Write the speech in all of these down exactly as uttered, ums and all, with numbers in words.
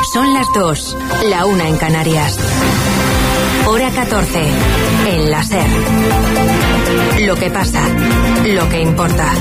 Son las dos, la una en Canarias. Hora catorce, en la SER. Lo que pasa, lo que importa.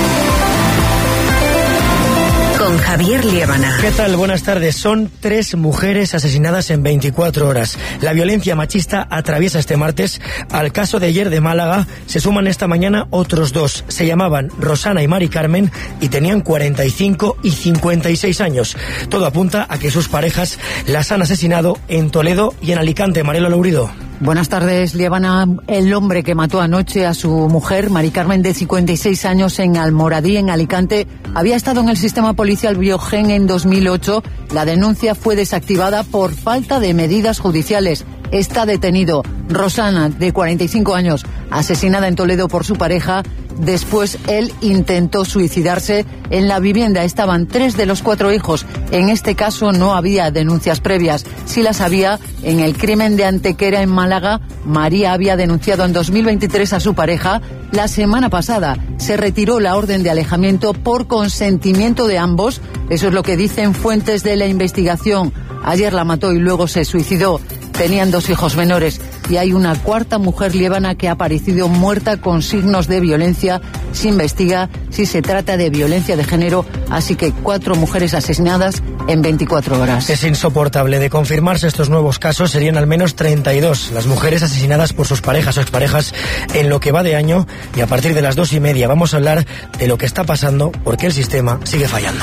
Con Javier Liébana. ¿Qué tal? Buenas tardes. Son tres mujeres asesinadas en veinticuatro horas. La violencia machista atraviesa este martes. Al caso de ayer de Málaga se suman esta mañana otros dos. Se llamaban Rosana y Mari Carmen y tenían cuarenta y cinco y cincuenta y seis años. Todo apunta a que sus parejas las han asesinado en Toledo y en Alicante. Mariela Lourido. Buenas tardes, Liébana. El hombre que mató anoche a su mujer, Mari Carmen, de cincuenta y seis años, en Almoradí, en Alicante, había estado en el sistema policial Biogen en dos mil ocho. La denuncia fue desactivada por falta de medidas judiciales. Está detenido. Rosana, de cuarenta y cinco años, asesinada en Toledo por su pareja. Después él intentó suicidarse en la vivienda. Estaban tres de los cuatro hijos. En este caso no había denuncias previas. Sí las había en el crimen de Antequera, en Málaga. María había denunciado en dos mil veintitrés a su pareja. La semana pasada se retiró la orden de alejamiento por consentimiento de ambos. Eso es lo que dicen fuentes de la investigación. Ayer la mató y luego se suicidó. Tenían dos hijos menores y hay una cuarta mujer liébana que ha aparecido muerta con signos de violencia. Se investiga si se trata de violencia de género, así que cuatro mujeres asesinadas en veinticuatro horas. Es insoportable. De confirmarse estos nuevos casos, serían al menos treinta y dos las mujeres asesinadas por sus parejas o exparejas en lo que va de año, y a partir de las dos y media vamos a hablar de lo que está pasando, porque el sistema sigue fallando.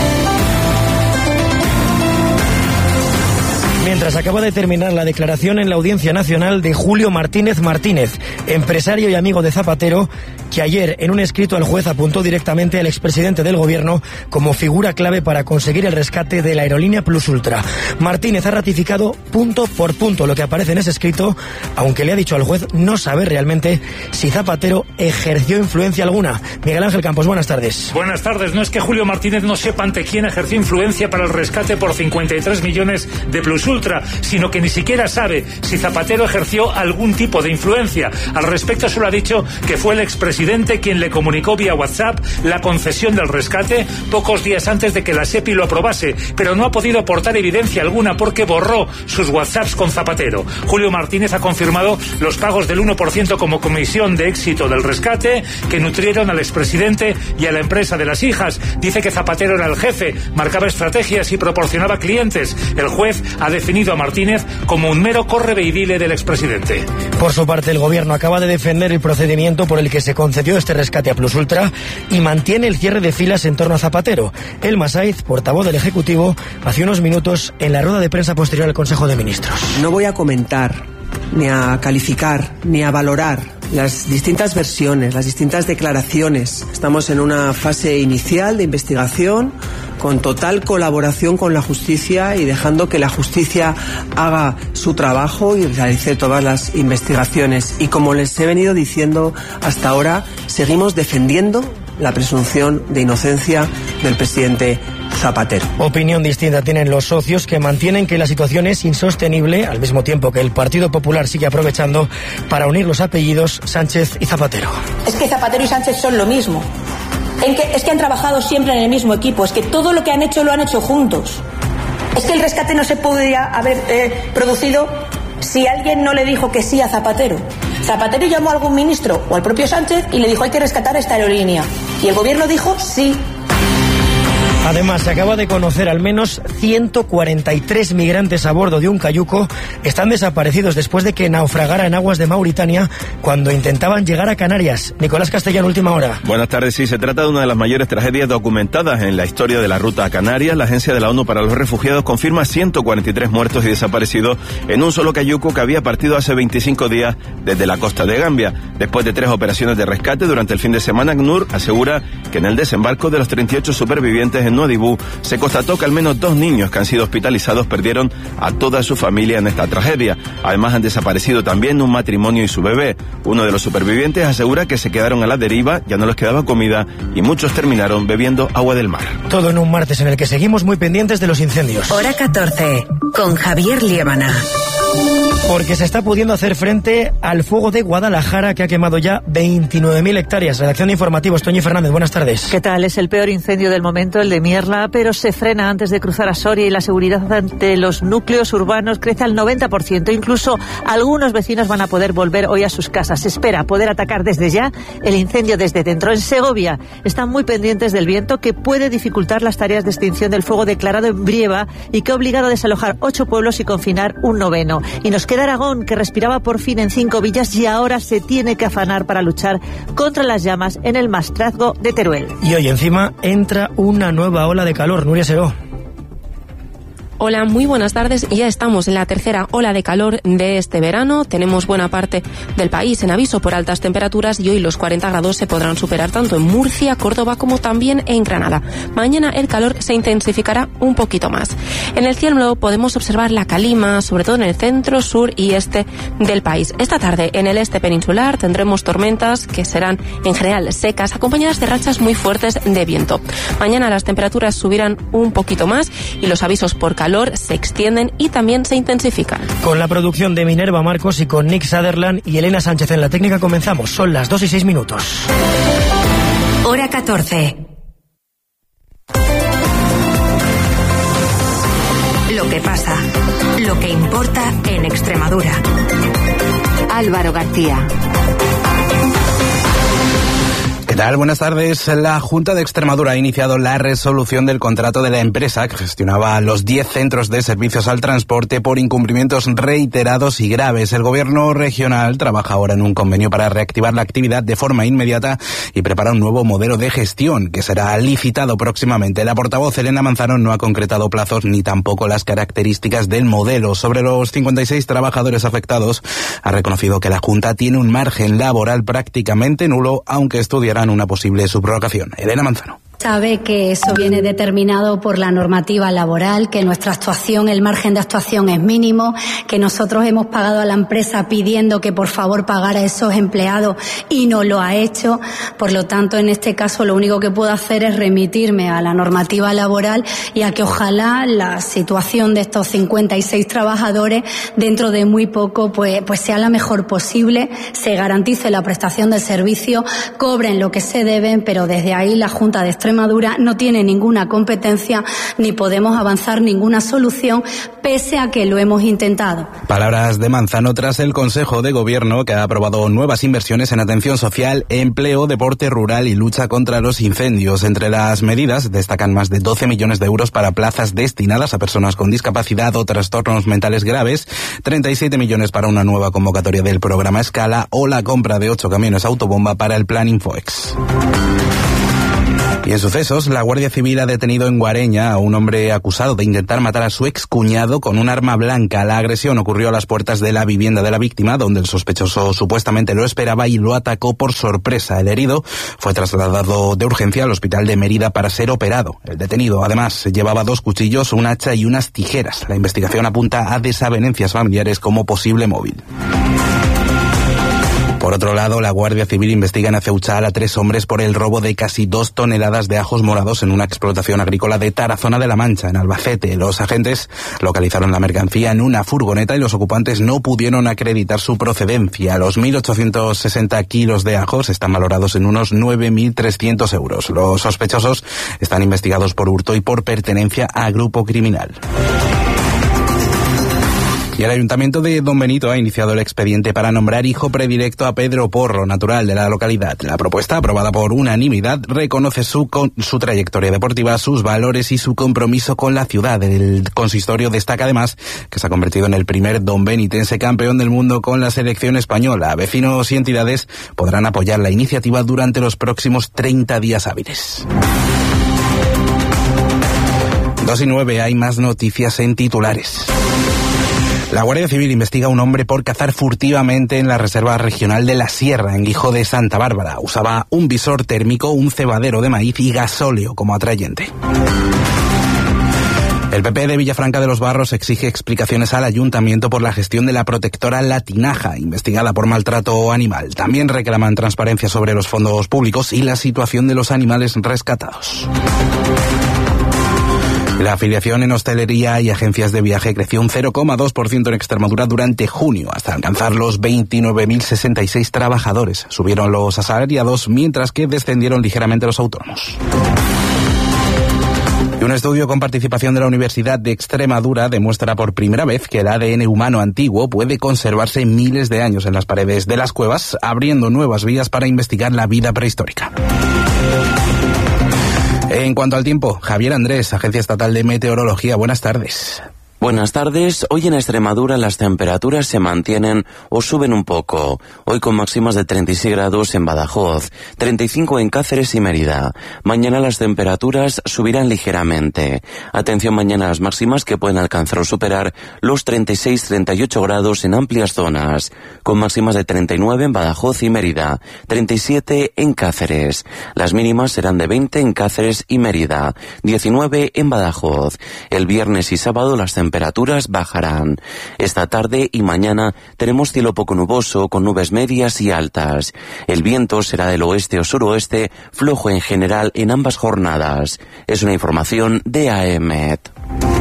Mientras acaba de terminar la declaración en la Audiencia Nacional de Julio Martínez Martínez, empresario y amigo de Zapatero, que ayer en un escrito al juez apuntó directamente al expresidente del gobierno como figura clave para conseguir el rescate de la aerolínea Plus Ultra. Martínez ha ratificado punto por punto lo que aparece en ese escrito, aunque le ha dicho al juez no saber realmente si Zapatero ejerció influencia alguna. Miguel Ángel Campos, buenas tardes. Buenas tardes. No es que Julio Martínez no sepa ante quién ejerció influencia para el rescate por cincuenta y tres millones de Plus Ultra, sino que ni siquiera sabe si Zapatero ejerció algún tipo de influencia. Al respecto solo ha dicho que fue el expresidente quien le comunicó vía WhatsApp la concesión del rescate pocos días antes de que la SEPI lo aprobase, pero no ha podido aportar evidencia alguna porque borró sus WhatsApps con Zapatero. Julio Martínez ha confirmado los pagos del uno por ciento como comisión de éxito del rescate que nutrieron al expresidente y a la empresa de las hijas. Dice que Zapatero era el jefe, marcaba estrategias y proporcionaba clientes. El juez ha definido a Martínez como un mero correveidile del expresidente. Por su parte, el gobierno acaba de defender el procedimiento por el que se concedió este rescate a Plus Ultra y mantiene el cierre de filas en torno a Zapatero. Elma Saiz, portavoz del Ejecutivo, hace unos minutos en la rueda de prensa posterior al Consejo de Ministros. No voy a comentar, ni a calificar, ni a valorar las distintas versiones, las distintas declaraciones. Estamos en una fase inicial de investigación con total colaboración con la justicia y dejando que la justicia haga su trabajo y realice todas las investigaciones. Y como les he venido diciendo hasta ahora, seguimos defendiendo la presunción de inocencia del presidente Zapatero. Opinión distinta tienen los socios, que mantienen que la situación es insostenible, al mismo tiempo que el Partido Popular sigue aprovechando para unir los apellidos Sánchez y Zapatero. Es que Zapatero y Sánchez son lo mismo. En que, es que han trabajado siempre en el mismo equipo. Es que todo lo que han hecho lo han hecho juntos. Es que el rescate no se podría haber eh, producido si alguien no le dijo que sí a Zapatero. Zapatero llamó a algún ministro o al propio Sánchez y le dijo hay que rescatar esta aerolínea. Y el gobierno dijo sí. Además, se acaba de conocer al menos ciento cuarenta y tres migrantes a bordo de un cayuco están desaparecidos después de que naufragara en aguas de Mauritania cuando intentaban llegar a Canarias. Nicolás Castellano, última hora. Buenas tardes. Sí, se trata de una de las mayores tragedias documentadas en la historia de la ruta a Canarias. La Agencia de la ONU para los Refugiados confirma ciento cuarenta y tres muertos y desaparecidos en un solo cayuco que había partido hace veinticinco días desde la costa de Gambia. Después de tres operaciones de rescate durante el fin de semana, ACNUR asegura que en el desembarco de los treinta y ocho supervivientes en Nuadhibou se constató que al menos dos niños que han sido hospitalizados perdieron a toda su familia en esta tragedia. Además, han desaparecido también un matrimonio y su bebé. Uno de los supervivientes asegura que se quedaron a la deriva, ya no les quedaba comida y muchos terminaron bebiendo agua del mar. Todo en un martes en el que seguimos muy pendientes de los incendios. Hora catorce, con Javier Liébana. Porque se está pudiendo hacer frente al fuego de Guadalajara, que ha quemado ya veintinueve mil hectáreas. Redacción de Informativos, Toñi Fernández, buenas tardes. ¿Qué tal? Es el peor incendio del momento, el de Mierla, pero se frena antes de cruzar a Soria y la seguridad ante los núcleos urbanos crece al noventa por ciento. Incluso algunos vecinos van a poder volver hoy a sus casas. Se espera poder atacar desde ya el incendio desde dentro. En Segovia están muy pendientes del viento, que puede dificultar las tareas de extinción del fuego declarado en Brieva y que ha obligado a desalojar ocho pueblos y confinar un noveno. Y nos queda Aragón, que respiraba por fin en cinco villas y ahora se tiene que afanar para luchar contra las llamas en el Maestrazgo de Teruel. Y hoy encima entra una nueva ola de calor. Nuria Seró. Hola, muy buenas tardes. Ya estamos en la tercera ola de calor de este verano. Tenemos buena parte del país en aviso por altas temperaturas y hoy los cuarenta grados se podrán superar tanto en Murcia, Córdoba como también en Granada. Mañana el calor se intensificará un poquito más. En el cielo podemos observar la calima, sobre todo en el centro, sur y este del país. Esta tarde en el este peninsular tendremos tormentas que serán en general secas, acompañadas de rachas muy fuertes de viento. Mañana las temperaturas subirán un poquito más y los avisos por calor se extienden y también se intensifican. Con la producción de Minerva Marcos y con Nick Sutherland y Elena Sánchez en la técnica comenzamos. Son las dos y seis minutos. Hora catorce. Lo que pasa, lo que importa en Extremadura. Álvaro García. ¿Qué tal? Buenas tardes. La Junta de Extremadura ha iniciado la resolución del contrato de la empresa que gestionaba los diez centros de servicios al transporte por incumplimientos reiterados y graves. El gobierno regional trabaja ahora en un convenio para reactivar la actividad de forma inmediata y prepara un nuevo modelo de gestión que será licitado próximamente. La portavoz Elena Manzano no ha concretado plazos ni tampoco las características del modelo. Sobre los cincuenta y seis trabajadores afectados, ha reconocido que la Junta tiene un margen laboral prácticamente nulo, aunque estudiará una posible subrogación. Elena Manzano. Sabe que eso viene determinado por la normativa laboral, que nuestra actuación, el margen de actuación es mínimo, que nosotros hemos pagado a la empresa pidiendo que por favor pagara a esos empleados y no lo ha hecho. Por lo tanto, en este caso lo único que puedo hacer es remitirme a la normativa laboral y a que ojalá la situación de estos cincuenta y seis trabajadores dentro de muy poco pues, pues sea la mejor posible, se garantice la prestación de servicio, cobren lo que se deben, pero desde ahí la Junta de Extremadura no tiene ninguna competencia ni podemos avanzar ninguna solución pese a que lo hemos intentado. Palabras de Manzano tras el Consejo de Gobierno, que ha aprobado nuevas inversiones en atención social, empleo, deporte rural y lucha contra los incendios. Entre las medidas destacan más de doce millones de euros para plazas destinadas a personas con discapacidad o trastornos mentales graves, treinta y siete millones para una nueva convocatoria del programa Escala o la compra de ocho camiones autobomba para el Plan Infoex. Y en sucesos, la Guardia Civil ha detenido en Guareña a un hombre acusado de intentar matar a su excuñado con un arma blanca. La agresión ocurrió a las puertas de la vivienda de la víctima, donde el sospechoso supuestamente lo esperaba y lo atacó por sorpresa. El herido fue trasladado de urgencia al hospital de Mérida para ser operado. El detenido, además, llevaba dos cuchillos, un hacha y unas tijeras. La investigación apunta a desavenencias familiares como posible móvil. Por otro lado, la Guardia Civil investiga en Aceuchal a tres hombres por el robo de casi dos toneladas de ajos morados en una explotación agrícola de Tarazona de la Mancha, en Albacete. Los agentes localizaron la mercancía en una furgoneta y los ocupantes no pudieron acreditar su procedencia. Los mil ochocientos sesenta kilos de ajos están valorados en unos nueve mil trescientos euros. Los sospechosos están investigados por hurto y por pertenencia a grupo criminal. Y el Ayuntamiento de Don Benito ha iniciado el expediente para nombrar hijo predilecto a Pedro Porro, natural de la localidad. La propuesta, aprobada por unanimidad, reconoce su, con, su trayectoria deportiva, sus valores y su compromiso con la ciudad. El consistorio destaca además que se ha convertido en el primer donbenitense campeón del mundo con la selección española. Vecinos y entidades podrán apoyar la iniciativa durante los próximos treinta días hábiles. Dos y nueve, hay más noticias en titulares. La Guardia Civil investiga a un hombre por cazar furtivamente en la Reserva Regional de la Sierra, en Guijo de Santa Bárbara. Usaba un visor térmico, un cebadero de maíz y gasóleo como atrayente. El P P de Villafranca de los Barros exige explicaciones al ayuntamiento por la gestión de la protectora La Tinaja, investigada por maltrato animal. También reclaman transparencia sobre los fondos públicos y la situación de los animales rescatados. La afiliación en hostelería y agencias de viaje creció un cero coma dos por ciento en Extremadura durante junio, hasta alcanzar los veintinueve mil sesenta y seis trabajadores. Subieron los asalariados, mientras que descendieron ligeramente los autónomos. Y un estudio con participación de la Universidad de Extremadura demuestra por primera vez que el A D N humano antiguo puede conservarse miles de años en las paredes de las cuevas, abriendo nuevas vías para investigar la vida prehistórica. En cuanto al tiempo, Javier Andrés, Agencia Estatal de Meteorología, buenas tardes. Buenas tardes. Hoy en Extremadura las temperaturas se mantienen o suben un poco. Hoy con máximas de treinta y seis grados en Badajoz, treinta y cinco en Cáceres y Mérida. Mañana las temperaturas subirán ligeramente. Atención mañana a las máximas que pueden alcanzar o superar los treinta y seis a treinta y ocho grados en amplias zonas, con máximas de treinta y nueve en Badajoz y Mérida, treinta y siete en Cáceres. Las mínimas serán de veinte en Cáceres y Mérida, diecinueve en Badajoz. El viernes y sábado las temperaturas temperaturas bajarán. Esta tarde y mañana tenemos cielo poco nuboso con nubes medias y altas. El viento será del oeste o suroeste, flojo en general en ambas jornadas. Es una información de A E M E T.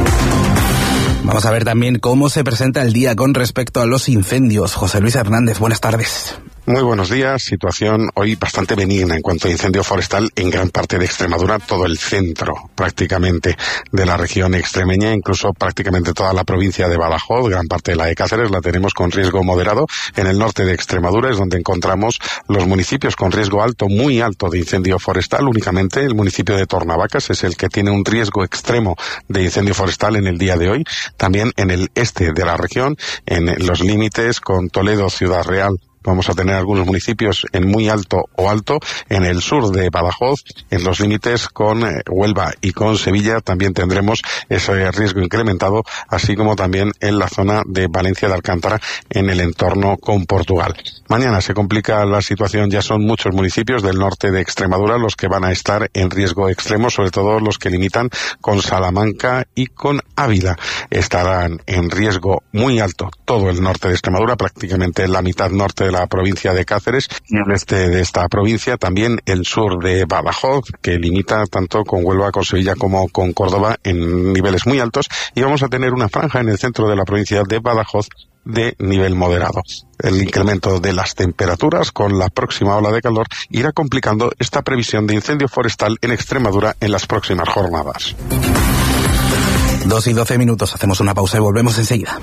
Vamos a ver también cómo se presenta el día con respecto a los incendios. José Luis Hernández, buenas tardes. Muy buenos días. Situación hoy bastante benigna en cuanto a incendio forestal en gran parte de Extremadura, todo el centro prácticamente de la región extremeña, incluso prácticamente toda la provincia de Badajoz, gran parte de la de Cáceres la tenemos con riesgo moderado. En el norte de Extremadura es donde encontramos los municipios con riesgo alto, muy alto de incendio forestal. Únicamente el municipio de Tornavacas es el que tiene un riesgo extremo de incendio forestal en el día de hoy. También en el este de la región, en los límites con Toledo, Ciudad Real, vamos a tener algunos municipios en muy alto o alto. En el sur de Badajoz, en los límites con eh, Huelva y con Sevilla, también tendremos ese riesgo incrementado, así como también en la zona de Valencia de Alcántara, en el entorno con Portugal. Mañana se complica la situación, ya son muchos municipios del norte de Extremadura los que van a estar en riesgo extremo, sobre todo los que limitan con Salamanca y con Ávila. Estarán en riesgo muy alto todo el norte de Extremadura, prácticamente la mitad norte de la provincia de Cáceres y el este de esta provincia, también el sur de Badajoz, que limita tanto con Huelva, con Sevilla como con Córdoba en niveles muy altos, y vamos a tener una franja en el centro de la provincia de Badajoz de nivel moderado. El incremento de las temperaturas con la próxima ola de calor irá complicando esta previsión de incendio forestal en Extremadura en las próximas jornadas. Dos y doce minutos, hacemos una pausa y volvemos enseguida.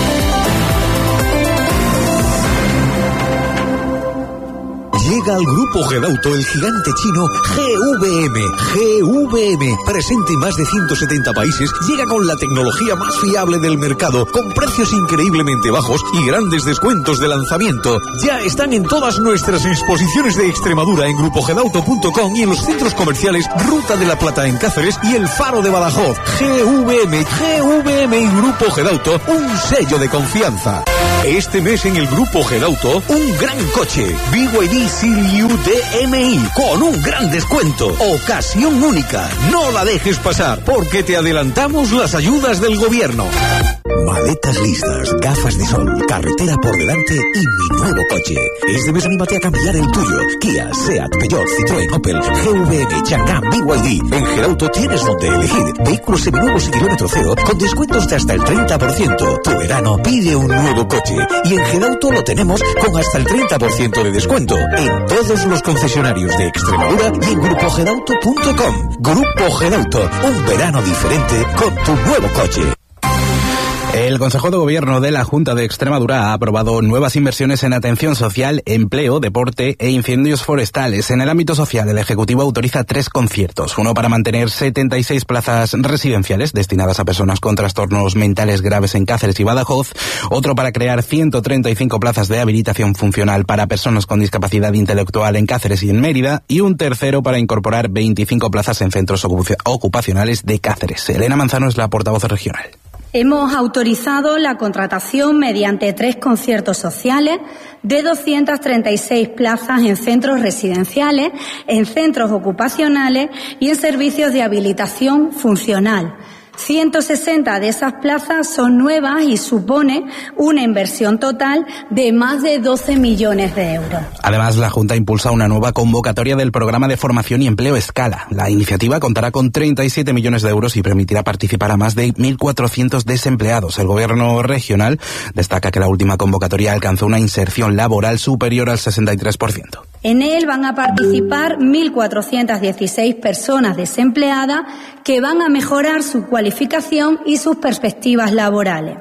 Llega al Grupo Gedauto el gigante chino G V M. G V M, presente en más de ciento setenta países, llega con la tecnología más fiable del mercado, con precios increíblemente bajos y grandes descuentos de lanzamiento. Ya están en todas nuestras exposiciones de Extremadura en grupo gedauto punto com y en los centros comerciales Ruta de la Plata en Cáceres y El Faro de Badajoz. G V M, G V M y Grupo Gedauto, un sello de confianza. Este mes en el Grupo Gedauto, un gran coche, B Y D Sirius D M I, con un gran descuento. Ocasión única, no la dejes pasar, porque te adelantamos las ayudas del gobierno. Maletas listas, gafas de sol, carretera por delante y mi nuevo coche. Este mes anímate a cambiar el tuyo. Kia, Seat, Peugeot, Citroën, Opel, G V M, Changan, B Y D. En Gedauto tienes donde elegir. Vehículos seminuevos y kilómetro cero con descuentos de hasta el treinta por ciento. Tu verano pide un nuevo coche. Y en Gedauto lo tenemos con hasta el treinta por ciento de descuento en todos los concesionarios de Extremadura y en grupo gedauto punto com. Grupo Gedauto, un verano diferente con tu nuevo coche. El Consejo de Gobierno de la Junta de Extremadura ha aprobado nuevas inversiones en atención social, empleo, deporte e incendios forestales. En el ámbito social, el Ejecutivo autoriza tres conciertos. Uno para mantener setenta y seis plazas residenciales destinadas a personas con trastornos mentales graves en Cáceres y Badajoz. Otro para crear ciento treinta y cinco plazas de habilitación funcional para personas con discapacidad intelectual en Cáceres y en Mérida. Y un tercero para incorporar veinticinco plazas en centros ocupacionales de Cáceres. Elena Manzano es la portavoz regional. Hemos autorizado la contratación mediante tres conciertos sociales de doscientas treinta y seis plazas en centros residenciales, en centros ocupacionales y en servicios de habilitación funcional. ciento sesenta de esas plazas son nuevas y supone una inversión total de más de doce millones de euros. Además, la Junta impulsa una nueva convocatoria del programa de formación y empleo Escala. La iniciativa contará con treinta y siete millones de euros y permitirá participar a más de mil cuatrocientos desempleados. El Gobierno regional destaca que la última convocatoria alcanzó una inserción laboral superior al sesenta y tres por ciento. En él van a participar mil cuatrocientas dieciséis personas desempleadas que van a mejorar su cualificación y sus perspectivas laborales.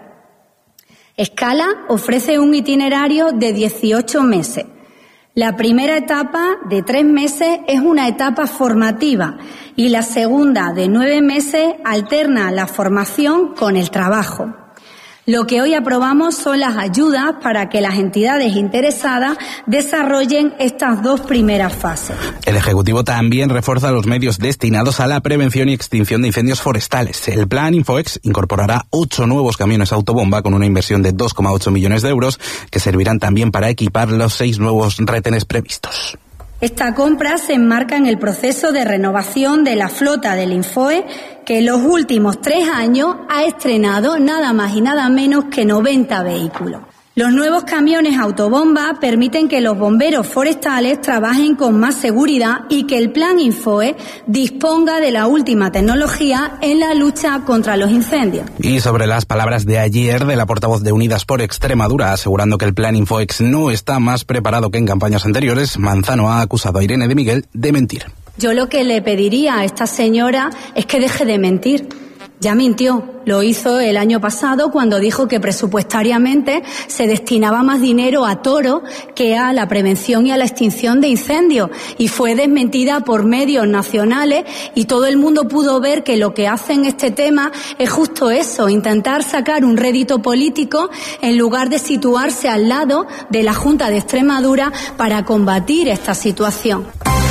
Escala ofrece un itinerario de dieciocho meses. La primera etapa de tres meses es una etapa formativa y la segunda de nueve meses alterna la formación con el trabajo. Lo que hoy aprobamos son las ayudas para que las entidades interesadas desarrollen estas dos primeras fases. El Ejecutivo también refuerza los medios destinados a la prevención y extinción de incendios forestales. El plan Infoex incorporará ocho nuevos camiones autobomba con una inversión de dos coma ocho millones de euros que servirán también para equipar los seis nuevos retenes previstos. Esta compra se enmarca en el proceso de renovación de la flota del Infoe, que en los últimos tres años ha estrenado nada más y nada menos que noventa vehículos. Los nuevos camiones autobomba permiten que los bomberos forestales trabajen con más seguridad y que el plan Infoe disponga de la última tecnología en la lucha contra los incendios. Y sobre las palabras de ayer de la portavoz de Unidas por Extremadura, asegurando que el plan Infoex no está más preparado que en campañas anteriores, Manzano ha acusado a Irene de Miguel de mentir. Yo lo que le pediría a esta señora es que deje de mentir. Ya mintió, lo hizo el año pasado cuando dijo que presupuestariamente se destinaba más dinero a Toro que a la prevención y a la extinción de incendios, y fue desmentida por medios nacionales y todo el mundo pudo ver que lo que hace en este tema es justo eso, intentar sacar un rédito político en lugar de situarse al lado de la Junta de Extremadura para combatir esta situación.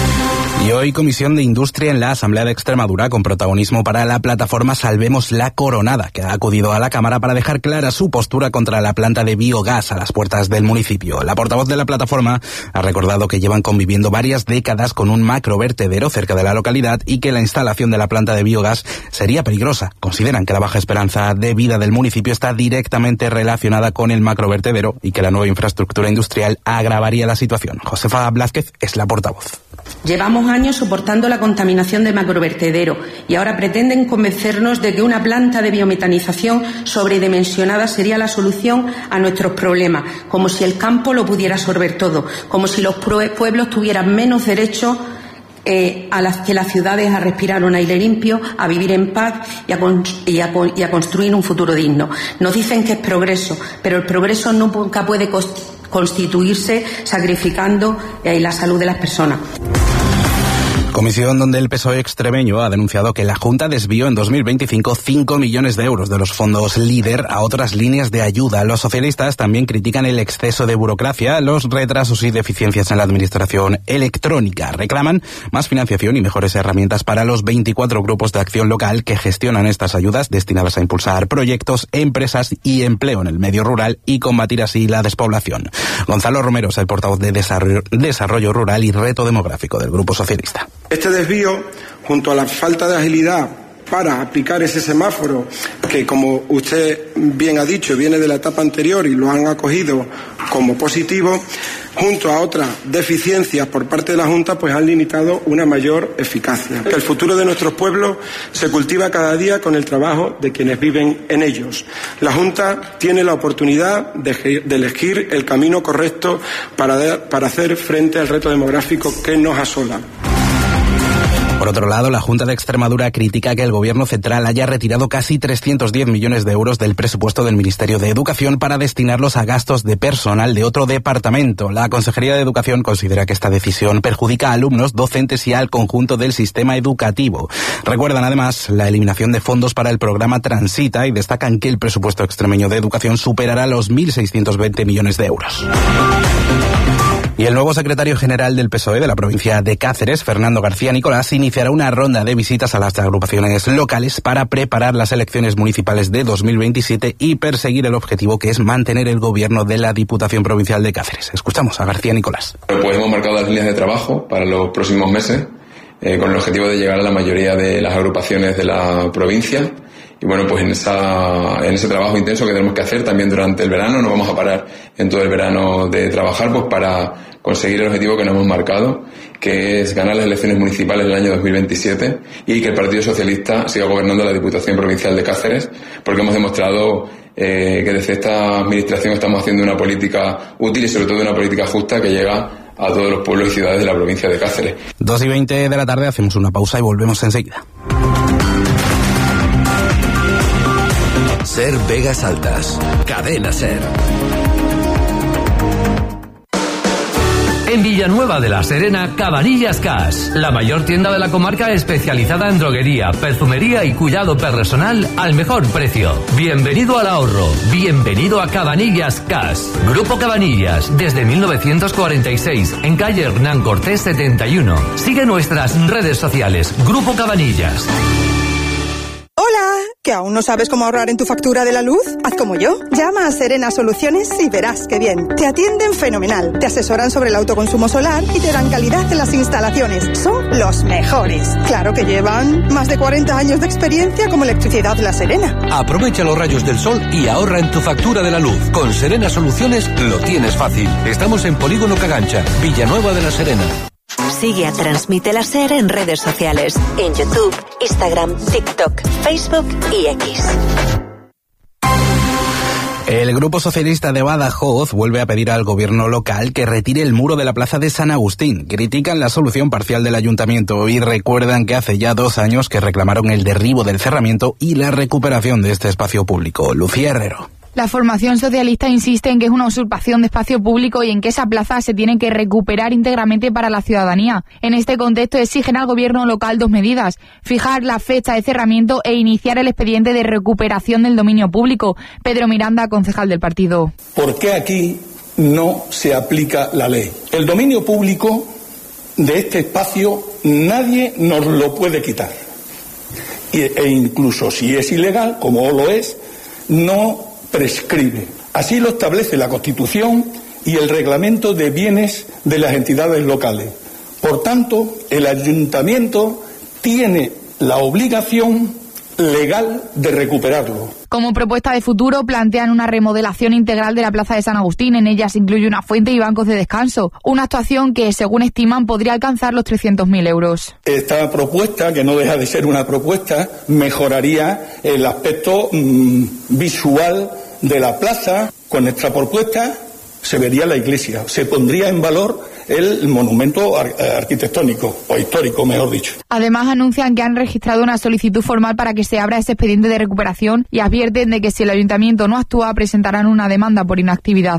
Y hoy Comisión de Industria en la Asamblea de Extremadura con protagonismo para la plataforma Salvemos la Coronada, que ha acudido a la Cámara para dejar clara su postura contra la planta de biogás a las puertas del municipio. La portavoz de la plataforma ha recordado que llevan conviviendo varias décadas con un macrovertedero cerca de la localidad y que la instalación de la planta de biogás sería peligrosa. Consideran que la baja esperanza de vida del municipio está directamente relacionada con el macrovertedero y que la nueva infraestructura industrial agravaría la situación. Josefa Blázquez es la portavoz. Llevamos años soportando la contaminación de macrovertedero y ahora pretenden convencernos de que una planta de biometanización sobredimensionada sería la solución a nuestros problemas, como si el campo lo pudiera absorber todo, como si los pueblos tuvieran menos derecho eh, a las que las ciudades a respirar un aire limpio, a vivir en paz y a, con, y, a, y a construir un futuro digno. Nos dicen que es progreso, pero el progreso nunca puede constituirse sacrificando eh, la salud de las personas. Comisión donde el P S O E extremeño ha denunciado que la Junta desvió en dos mil veinticinco cinco millones de euros de los fondos LEADER a otras líneas de ayuda. Los socialistas también critican el exceso de burocracia, los retrasos y deficiencias en la administración electrónica. Reclaman más financiación y mejores herramientas para los veinticuatro grupos de acción local que gestionan estas ayudas destinadas a impulsar proyectos, empresas y empleo en el medio rural y combatir así la despoblación. Gonzalo Romero es el portavoz de Desarrollo, Desarrollo Rural y Reto Demográfico del Grupo Socialista. Este desvío, junto a la falta de agilidad para aplicar ese semáforo, que como usted bien ha dicho, viene de la etapa anterior y lo han acogido como positivo, junto a otras deficiencias por parte de la Junta, pues han limitado una mayor eficacia. El futuro de nuestros pueblos se cultiva cada día con el trabajo de quienes viven en ellos. La Junta tiene la oportunidad de, de elegir el camino correcto para, para hacer frente al reto demográfico que nos asola. Por otro lado, la Junta de Extremadura critica que el Gobierno central haya retirado casi trescientos diez millones de euros del presupuesto del Ministerio de Educación para destinarlos a gastos de personal de otro departamento. La Consejería de Educación considera que esta decisión perjudica a alumnos, docentes y al conjunto del sistema educativo. Recuerdan además la eliminación de fondos para el programa Transita y destacan que el presupuesto extremeño de educación superará los mil seiscientos veinte millones de euros. Y el nuevo secretario general del P S O E de la provincia de Cáceres, Fernando García Nicolás, iniciará una ronda de visitas a las agrupaciones locales para preparar las elecciones municipales de dos mil veintisiete y perseguir el objetivo que es mantener el gobierno de la Diputación Provincial de Cáceres. Escuchamos a García Nicolás. Pues hemos marcado las líneas de trabajo para los próximos meses eh, con el objetivo de llegar a la mayoría de las agrupaciones de la provincia y bueno, pues en esa en ese trabajo intenso que tenemos que hacer también durante el verano, no vamos a parar en todo el verano de trabajar pues para conseguir el objetivo que nos hemos marcado, que es ganar las elecciones municipales del año dos mil veintisiete y que el Partido Socialista siga gobernando la Diputación Provincial de Cáceres, porque hemos demostrado eh, que desde esta administración estamos haciendo una política útil y sobre todo una política justa que llega a todos los pueblos y ciudades de la provincia de Cáceres. dos y veinte de la tarde, hacemos una pausa y volvemos enseguida. Ser Vegas Altas, Cadena Ser. En Villanueva de la Serena, Cabanillas Cash, la mayor tienda de la comarca especializada en droguería, perfumería y cuidado personal al mejor precio. Bienvenido al ahorro, bienvenido a Cabanillas Cash. Grupo Cabanillas, desde mil novecientos cuarenta y seis, en calle Hernán Cortés setenta y uno. Sigue nuestras redes sociales, Grupo Cabanillas. Hola, ¿que aún no sabes cómo ahorrar en tu factura de la luz? Haz como yo, llama a Serena Soluciones y verás qué bien. Te atienden fenomenal, te asesoran sobre el autoconsumo solar y te dan calidad en las instalaciones. Son los mejores. Claro que llevan más de cuarenta años de experiencia como Electricidad La Serena. Aprovecha los rayos del sol y ahorra en tu factura de la luz. Con Serena Soluciones lo tienes fácil. Estamos en Polígono Cagancha, Villanueva de la Serena. Sigue a Transmite la Ser en redes sociales, en YouTube, Instagram, TikTok, Facebook y X. El Grupo Socialista de Badajoz vuelve a pedir al gobierno local que retire el muro de la plaza de San Agustín. Critican la solución parcial del ayuntamiento y recuerdan que hace ya dos años que reclamaron el derribo del cerramiento y la recuperación de este espacio público. Lucía Herrero. La formación socialista insiste en que es una usurpación de espacio público y en que esa plaza se tiene que recuperar íntegramente para la ciudadanía. En este contexto exigen al gobierno local dos medidas: fijar la fecha de cerramiento e iniciar el expediente de recuperación del dominio público. Pedro Miranda, concejal del partido. ¿Por qué aquí no se aplica la ley? El dominio público de este espacio nadie nos lo puede quitar. E incluso si es ilegal, como lo es, no prescribe. Así lo establece la Constitución y el Reglamento de Bienes de las entidades locales. Por tanto, el ayuntamiento tiene la obligación legal de recuperarlo. Como propuesta de futuro, plantean una remodelación integral de la plaza de San Agustín. En ella se incluye una fuente y bancos de descanso. Una actuación que, según estiman, podría alcanzar los trescientos mil euros. Esta propuesta, que no deja de ser una propuesta, mejoraría el aspecto mmm, visual de la plaza. Con nuestra propuesta se vería la iglesia, se pondría en valor el monumento ar- arquitectónico, o histórico, mejor dicho. Además, anuncian que han registrado una solicitud formal para que se abra ese expediente de recuperación y advierten de que si el ayuntamiento no actúa, presentarán una demanda por inactividad.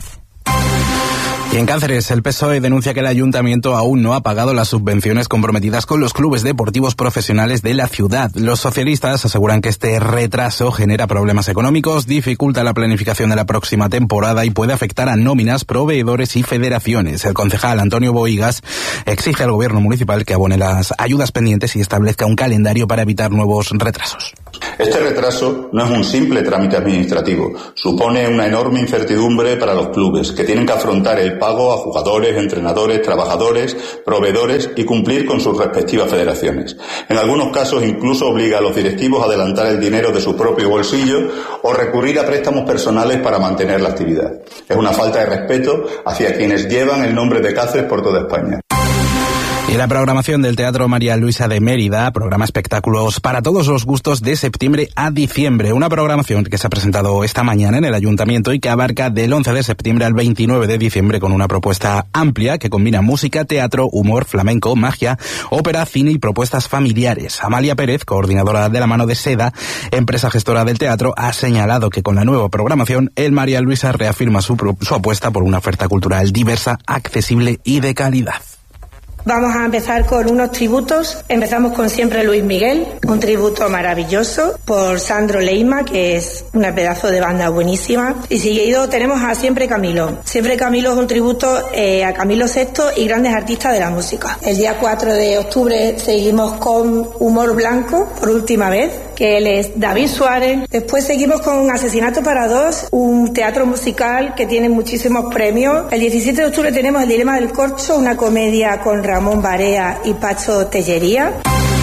Y en Cáceres, el P S O E denuncia que el ayuntamiento aún no ha pagado las subvenciones comprometidas con los clubes deportivos profesionales de la ciudad. Los socialistas aseguran que este retraso genera problemas económicos, dificulta la planificación de la próxima temporada y puede afectar a nóminas, proveedores y federaciones. El concejal Antonio Bohigas exige al gobierno municipal que abone las ayudas pendientes y establezca un calendario para evitar nuevos retrasos. Este retraso no es un simple trámite administrativo, supone una enorme incertidumbre para los clubes, que tienen que afrontar el pago a jugadores, entrenadores, trabajadores, proveedores y cumplir con sus respectivas federaciones. En algunos casos incluso obliga a los directivos a adelantar el dinero de su propio bolsillo o recurrir a préstamos personales para mantener la actividad. Es una falta de respeto hacia quienes llevan el nombre de Cáceres por toda España. Y la programación del Teatro María Luisa de Mérida programa espectáculos para todos los gustos de septiembre a diciembre. Una programación que se ha presentado esta mañana en el Ayuntamiento y que abarca del once de septiembre al veintinueve de diciembre con una propuesta amplia que combina música, teatro, humor, flamenco, magia, ópera, cine y propuestas familiares. Amalia Pérez, coordinadora de La Mano de Seda, empresa gestora del teatro, ha señalado que con la nueva programación el María Luisa reafirma su, su apuesta por una oferta cultural diversa, accesible y de calidad. Vamos a empezar con unos tributos. Empezamos con Siempre Luis Miguel, un tributo maravilloso por Sandro Leima, que es una pedazo de banda buenísima. Y seguido tenemos a Siempre Camilo. Siempre Camilo es un tributo eh, a Camilo sexto y grandes artistas de la música. El día cuatro de octubre seguimos con Humor Blanco, por última vez, que él es David Suárez. Después seguimos con Asesinato para dos, un teatro musical que tiene muchísimos premios. El diecisiete de octubre tenemos El Dilema del Corcho, una comedia con Ramón Barea y Pacho Tellería.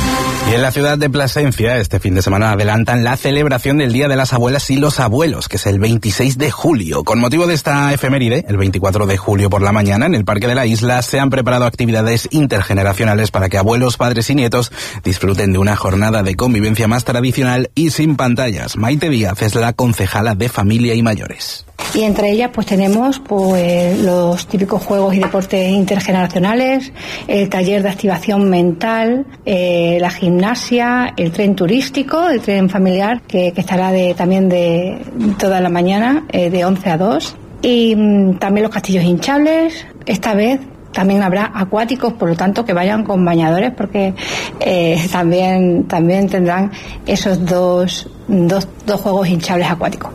Y en la ciudad de Plasencia, este fin de semana adelantan la celebración del Día de las Abuelas y los Abuelos, que es el veintiséis de julio. Con motivo de esta efeméride, el veinticuatro de julio por la mañana, en el Parque de la Isla, se han preparado actividades intergeneracionales para que abuelos, padres y nietos disfruten de una jornada de convivencia más tradicional y sin pantallas. Maite Díaz es la concejala de Familia y Mayores. Y entre ellas pues tenemos pues los típicos juegos y deportes intergeneracionales, el taller de activación mental, eh, la gimnasia, el tren turístico, el tren familiar que, que estará de, también de toda la mañana, eh, de once a dos, y mm, también los castillos hinchables. Esta vez también habrá acuáticos, por lo tanto que vayan con bañadores, porque eh, también, también tendrán esos dos, dos, dos juegos hinchables acuáticos.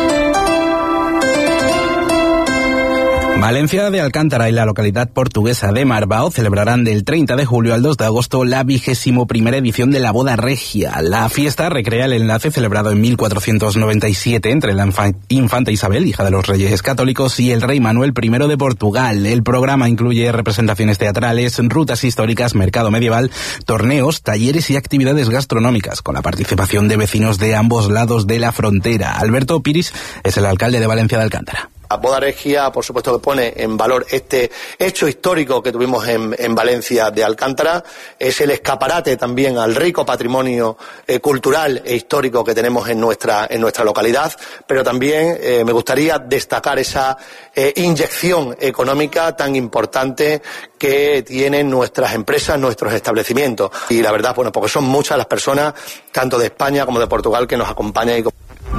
Valencia de Alcántara y la localidad portuguesa de Marbao celebrarán del treinta de julio al dos de agosto la vigésimo primera edición de la boda regia. La fiesta recrea el enlace celebrado en mil cuatrocientos noventa y siete entre la infanta Isabel, hija de los reyes católicos, y el rey Manuel primero de Portugal. El programa incluye representaciones teatrales, rutas históricas, mercado medieval, torneos, talleres y actividades gastronómicas, con la participación de vecinos de ambos lados de la frontera. Alberto Piris es el alcalde de Valencia de Alcántara. La boda regia, por supuesto, que pone en valor este hecho histórico que tuvimos en, en Valencia de Alcántara. Es el escaparate también al rico patrimonio eh, cultural e histórico que tenemos en nuestra, en nuestra localidad, pero también eh, me gustaría destacar esa eh, inyección económica tan importante que tienen nuestras empresas, nuestros establecimientos. Y la verdad, bueno, porque son muchas las personas, tanto de España como de Portugal, que nos acompañan y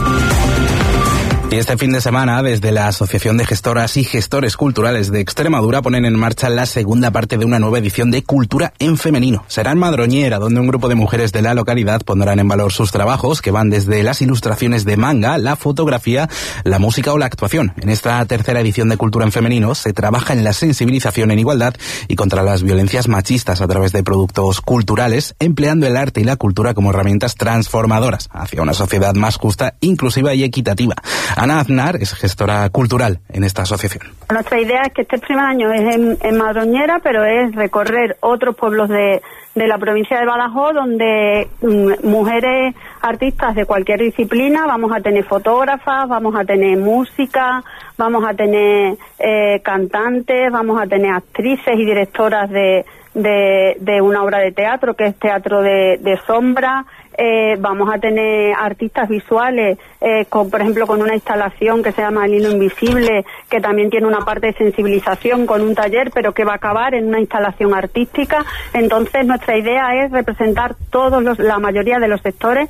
Y este fin de semana, desde la Asociación de Gestoras y Gestores Culturales de Extremadura, ponen en marcha la segunda parte de una nueva edición de Cultura en Femenino. Será en Madroñera, donde un grupo de mujeres de la localidad pondrán en valor sus trabajos, que van desde las ilustraciones de manga, la fotografía, la música o la actuación. En esta tercera edición de Cultura en Femenino se trabaja en la sensibilización en igualdad y contra las violencias machistas a través de productos culturales, empleando el arte y la cultura como herramientas transformadoras hacia una sociedad más justa, inclusiva y equitativa. Ana Aznar es gestora cultural en esta asociación. Nuestra idea es que este primer año es en, en Madroñera, pero es recorrer otros pueblos de, de la provincia de Badajoz, donde mm, mujeres artistas de cualquier disciplina, vamos a tener fotógrafas, vamos a tener música, vamos a tener eh, cantantes, vamos a tener actrices y directoras de, de, de una obra de teatro, que es teatro de, de sombra. Eh, vamos a tener artistas visuales, eh, con, por ejemplo, con una instalación que se llama El Hilo Invisible, que también tiene una parte de sensibilización con un taller, pero que va a acabar en una instalación artística. Entonces, nuestra idea es representar todos los, la mayoría de los sectores.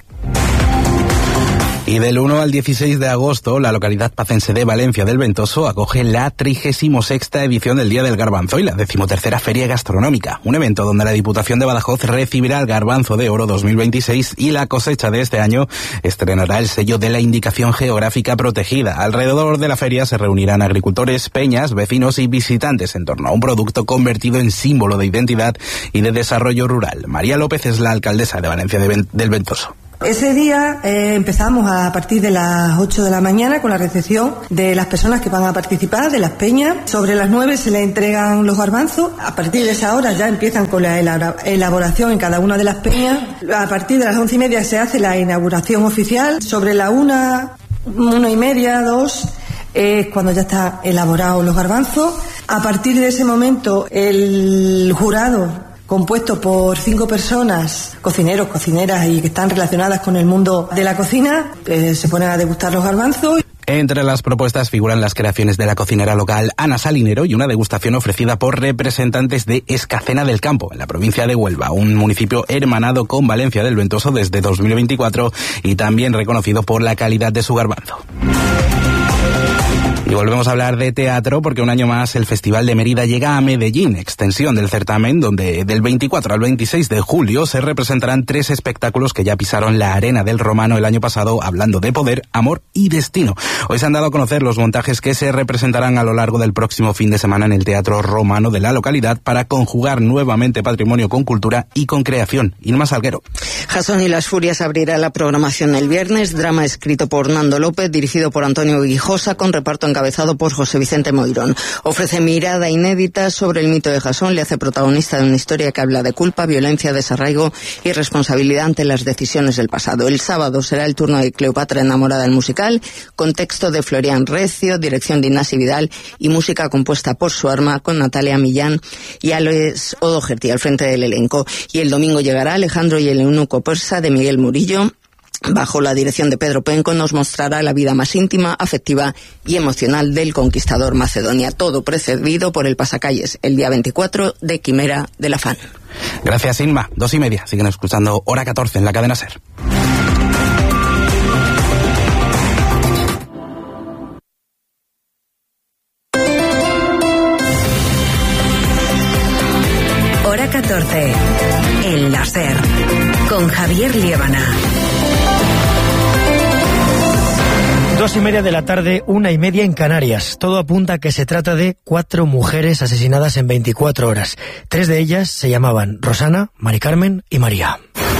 Y del uno al dieciséis de agosto, la localidad pacense de Valencia del Ventoso acoge la trigésima sexta edición del Día del Garbanzo y la decimotercera Feria Gastronómica, un evento donde la Diputación de Badajoz recibirá el Garbanzo de Oro dos mil veintiséis y la cosecha de este año estrenará el sello de la Indicación Geográfica Protegida. Alrededor de la feria se reunirán agricultores, peñas, vecinos y visitantes en torno a un producto convertido en símbolo de identidad y de desarrollo rural. María López es la alcaldesa de Valencia de Ben- del Ventoso. Ese día eh, empezamos a partir de las ocho de la mañana con la recepción de las personas que van a participar, de las peñas. Sobre las nueve se les entregan los garbanzos. A partir de esa hora ya empiezan con la elaboración en cada una de las peñas. A partir de las once y media se hace la inauguración oficial. Sobre la una, una y media, dos, es cuando ya están elaborados los garbanzos. A partir de ese momento el jurado, compuesto por cinco personas, cocineros, cocineras y que están relacionadas con el mundo de la cocina, eh, se ponen a degustar los garbanzos. Entre las propuestas figuran las creaciones de la cocinera local Ana Salinero y una degustación ofrecida por representantes de Escacena del Campo, en la provincia de Huelva, un municipio hermanado con Valencia del Ventoso desde dos mil veinticuatro y también reconocido por la calidad de su garbanzo. Y volvemos a hablar de teatro porque un año más el Festival de Mérida llega a Medellín, extensión del certamen donde del veinticuatro al veintiséis de julio se representarán tres espectáculos que ya pisaron la arena del Romano el año pasado, hablando de poder, amor y destino. Hoy se han dado a conocer los montajes que se representarán a lo largo del próximo fin de semana en el Teatro Romano de la localidad para conjugar nuevamente patrimonio con cultura y con creación. Inma Salguero. Jasón y las Furias abrirá la programación el viernes, drama escrito por Nando López, dirigido por Antonio Guijosa, con reparto en encabezado por José Vicente Moirón. Ofrece mirada inédita sobre el mito de Jasón, le hace protagonista de una historia que habla de culpa, violencia, desarraigo y responsabilidad ante las decisiones del pasado. El sábado será el turno de Cleopatra enamorada, el musical, con texto de Florian Recio, dirección de Ignasi Vidal y música compuesta por su arma, con Natalia Millán y Alois O'Doherty al frente del elenco. Y el domingo llegará Alejandro y el eunuco persa de Miguel Murillo. Bajo la dirección de Pedro Penco, nos mostrará la vida más íntima, afectiva y emocional del conquistador Macedonia. Todo precedido por el pasacalles el día veinticuatro de Quimera de la Fan. Gracias, Inma. Dos y media. Siguen escuchando Hora catorce en la cadena SER. Hora catorce. En la SER. Con Javier Liébana. Dos y media de la tarde, una y media en Canarias. Todo apunta a que se trata de cuatro mujeres asesinadas en veinticuatro horas. Tres de ellas se llamaban Rosana, Mari Carmen y María.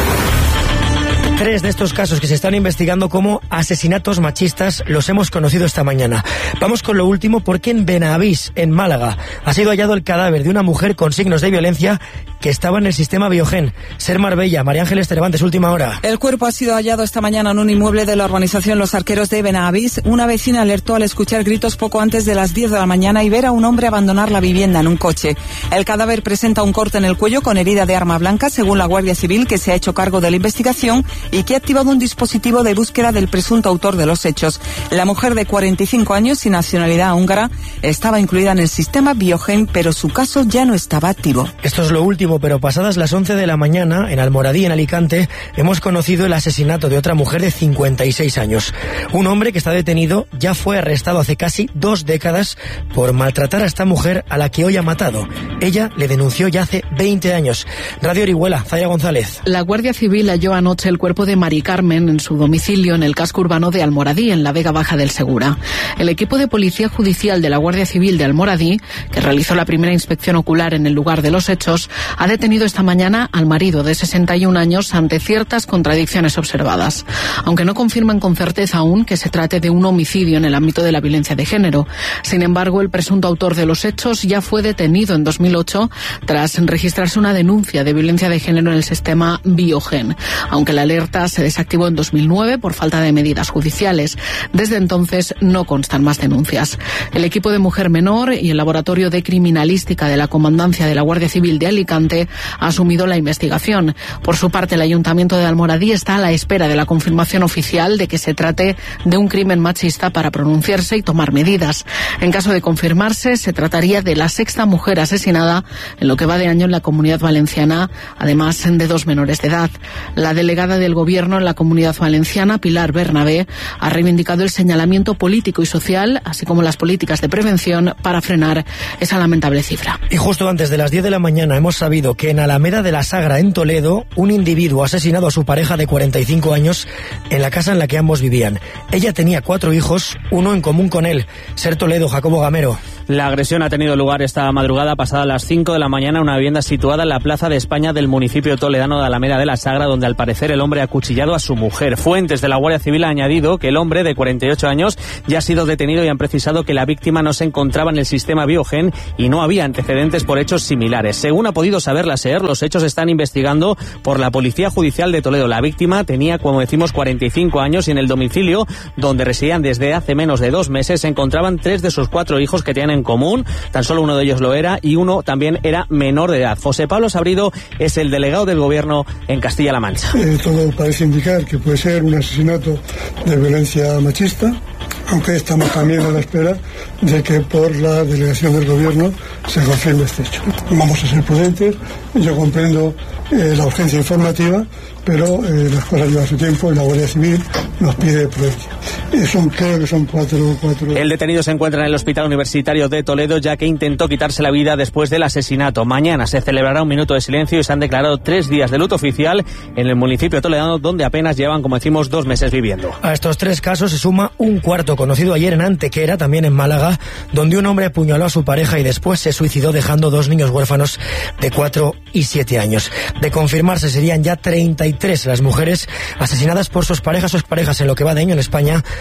Tres de estos casos que se están investigando como asesinatos machistas los hemos conocido esta mañana. Vamos con lo último, porque en Benavís, en Málaga, ha sido hallado el cadáver de una mujer con signos de violencia que estaba en el sistema Biogen. Ser Marbella, María Ángeles Cervantes, última hora. El cuerpo ha sido hallado esta mañana en un inmueble de la urbanización Los Arqueros de Benavís. Una vecina alertó al escuchar gritos poco antes de las diez de la mañana y ver a un hombre abandonar la vivienda en un coche. El cadáver presenta un corte en el cuello con herida de arma blanca, según la Guardia Civil, que se ha hecho cargo de la investigación y que ha activado un dispositivo de búsqueda del presunto autor de los hechos. La mujer de cuarenta y cinco años y nacionalidad húngara estaba incluida en el sistema Biogen, pero su caso ya no estaba activo. Esto es lo último, pero pasadas las once de la mañana, en Almoradí, en Alicante, hemos conocido el asesinato de otra mujer de cincuenta y seis años. Un hombre que está detenido ya fue arrestado hace casi dos décadas por maltratar a esta mujer a la que hoy ha matado. Ella le denunció ya hace veinte años. Radio Orihuela, Zaya González. La Guardia Civil halló anoche el cuerpo de Mari Carmen en su domicilio en el casco urbano de Almoradí, en la Vega Baja del Segura. El equipo de Policía Judicial de la Guardia Civil de Almoradí, que realizó la primera inspección ocular en el lugar de los hechos, ha detenido esta mañana al marido de sesenta y un años ante ciertas contradicciones observadas. Aunque no confirman con certeza aún que se trate de un homicidio en el ámbito de la violencia de género. Sin embargo, el presunto autor de los hechos ya fue detenido en dos mil ocho tras registrarse una denuncia de violencia de género en el sistema Biogen, aunque la alerta se desactivó en dos mil nueve por falta de medidas judiciales. Desde entonces no constan más denuncias. El equipo de Mujer Menor y el Laboratorio de Criminalística de la Comandancia de la Guardia Civil de Alicante ha asumido la investigación. Por su parte, el Ayuntamiento de Almoradí está a la espera de la confirmación oficial de que se trate de un crimen machista para pronunciarse y tomar medidas. En caso de confirmarse, se trataría de la sexta mujer asesinada en lo que va de año en la Comunidad Valenciana, además de dos menores de edad. La delegada del Gobierno en la Comunidad Valenciana, Pilar Bernabé, ha reivindicado el señalamiento político y social, así como las políticas de prevención para frenar esa lamentable cifra. Y justo antes de las diez de la mañana hemos sabido que en Alameda de la Sagra, en Toledo, un individuo ha asesinado a su pareja de cuarenta y cinco años en la casa en la que ambos vivían. Ella tenía cuatro hijos, uno en común con él. Ser Toledo, Jacobo Gamero. La agresión ha tenido lugar esta madrugada pasada las cinco de la mañana en una vivienda situada en la Plaza de España del municipio toledano de Alameda de la Sagra, donde al parecer el hombre ha acuchillado a su mujer. Fuentes de la Guardia Civil han añadido que el hombre de cuarenta y ocho años ya ha sido detenido y han precisado que la víctima no se encontraba en el sistema Biogen y no había antecedentes por hechos similares. Según ha podido saber la SER, los hechos se están investigando por la Policía Judicial de Toledo. La víctima tenía, como decimos, cuarenta y cinco años y en el domicilio donde residían desde hace menos de dos meses se encontraban tres de sus cuatro hijos que tenían en común. Tan solo uno de ellos lo era y uno también era menor de edad. José Pablo Sabrido es el delegado del Gobierno en Castilla-La Mancha. Eh, todo parece indicar que puede ser un asesinato de violencia machista, aunque estamos también a la espera de que por la delegación del Gobierno se confirme este hecho. Vamos a ser prudentes, yo comprendo eh, la urgencia informativa, pero eh, las cosas llevan su tiempo y la Guardia Civil nos pide prudencia. Eh, son, creo que son cuatro, cuatro... El detenido se encuentra en el Hospital Universitario de Toledo, ya que intentó quitarse la vida después del asesinato. Mañana se celebrará un minuto de silencio y se han declarado tres días de luto oficial en el municipio toledano, donde apenas llevan, como decimos, dos meses viviendo. A estos tres casos se suma un cuarto, conocido ayer en Antequera, también en Málaga, donde un hombre apuñaló a su pareja y después se suicidó dejando dos niños huérfanos de cuatro y siete años. De confirmarse serían ya treinta y tres las mujeres asesinadas por sus parejas o exparejas en lo que va de año en España,